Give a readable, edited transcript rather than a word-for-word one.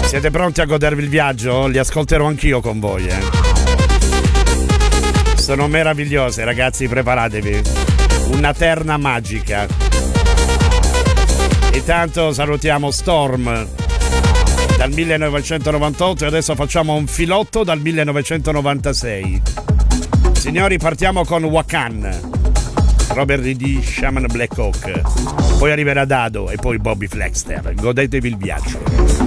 Siete pronti a godervi il viaggio? Li ascolterò anch'io con voi, Sono meravigliose, ragazzi, preparatevi. Una terna magica. Intanto salutiamo Storm dal 1998 e adesso facciamo un filotto dal 1996. Signori, partiamo con Wakan, Robert di Shaman Black Hawk, poi arriverà Dado e poi Bobby Flexter. Godetevi il viaggio.